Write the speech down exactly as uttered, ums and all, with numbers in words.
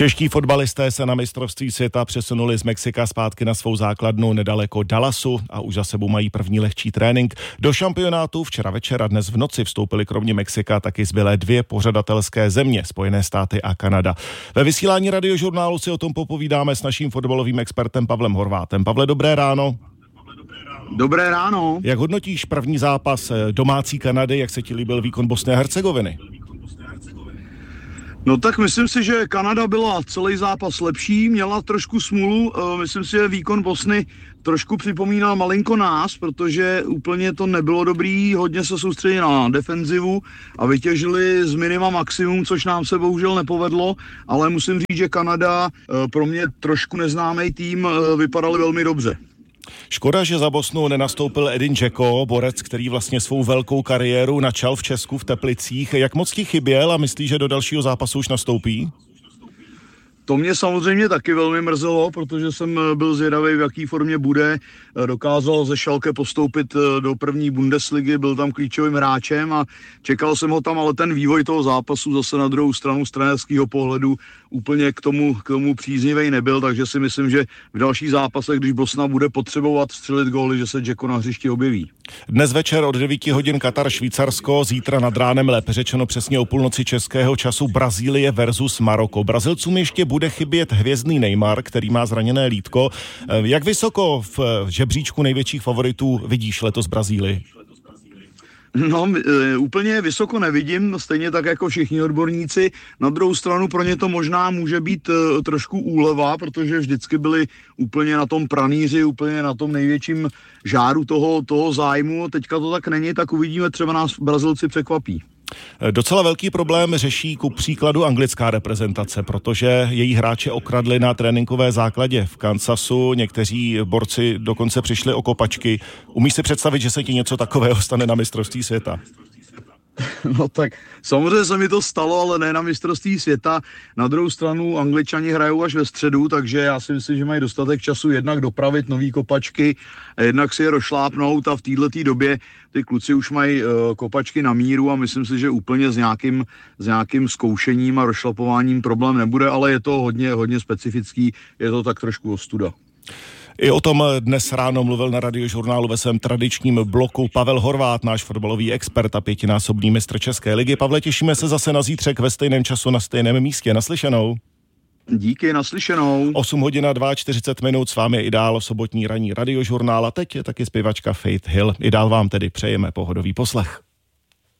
Čeští fotbalisté se na mistrovství světa přesunuli z Mexika zpátky na svou základnu nedaleko Dallasu a už za sebou mají první lehčí trénink. Do šampionátu včera večer a dnes v noci vstoupily kromě Mexika taky zbylé dvě pořadatelské země, Spojené státy a Kanada. Ve vysílání Radiožurnálu si o tom popovídáme s naším fotbalovým expertem Pavlem Horvátem. Pavle, dobré ráno. Dobré ráno. Jak hodnotíš první zápas domácí Kanady, jak se ti líbil výkon Bosny a Hercegoviny? No tak myslím si, že Kanada byla celý zápas lepší, měla trošku smůlu, myslím si, že výkon Bosny trošku připomínal malinko nás, protože úplně to nebylo dobrý, hodně se soustředili na defenzivu a vytěžili z minima maximum, což nám se bohužel nepovedlo, ale musím říct, že Kanada, pro mě trošku neznámý tým, vypadali velmi dobře. Škoda, že za Bosnu nenastoupil Edin Dzeko, borec, který vlastně svou velkou kariéru načal v Česku v Teplicích. Jak moc ti chyběl a myslíš, že do dalšího zápasu už nastoupí? To mě samozřejmě taky velmi mrzelo, protože jsem byl zvědavý, v jaký formě bude. Dokázal ze Schalke postoupit do první Bundesligy, byl tam klíčovým hráčem a čekal jsem ho tam, ale ten vývoj toho zápasu zase na druhou stranu z trenérského pohledu úplně k tomu, k tomu příznivej nebyl, takže si myslím, že v dalších zápasech, když Bosna bude potřebovat střelit góly, že se Dzeko na hřišti objeví. Dnes večer od devíti hodin Katar, Švýcarsko, zítra nad ránem, lépe řečeno přesně o půlnoci českého času, Brazílie versus Maroko. Brazilcům ještě bude chybět hvězdný Neymar, který má zraněné lítko. Jak vysoko v žebříčku největších favoritů vidíš letos Brazílii? No, e, úplně vysoko nevidím, stejně tak jako všichni odborníci. Na druhou stranu pro ně to možná může být e, trošku úleva, protože vždycky byli úplně na tom pranýři, úplně na tom největším žáru toho, toho zájmu. Teďka to tak není, tak uvidíme, třeba nás Brazilci překvapí. Docela velký problém řeší ku příkladu anglická reprezentace, protože její hráče okradli na tréninkové základě v Kansasu, někteří borci dokonce přišli o kopačky. Umíš si představit, že se ti něco takového stane na mistrovství světa? No tak samozřejmě se mi to stalo, ale ne na mistrovství světa. Na druhou stranu Angličani hrajou až ve středu, takže já si myslím, že mají dostatek času jednak dopravit nový kopačky, jednak si je rozšlápnout a v této době ty kluci už mají uh, kopačky na míru a myslím si, že úplně s nějakým, s nějakým zkoušením a rozšlapováním problém nebude, ale je to hodně, hodně specifický, je to tak trošku ostuda. I o tom dnes ráno mluvil na Radiožurnálu ve svém tradičním bloku Pavel Horvát, náš fotbalový expert a pětinásobný mistr České ligy. Pavle, těšíme se zase na zítřek ve stejném času na stejném místě. Naslyšenou. Díky, naslyšenou. osm hodin a čtyřicet dva minut, s vámi je i dál sobotní ranní Radiožurnál a teď je taky zpěvačka Faith Hill. I dál vám tedy přejeme pohodový poslech.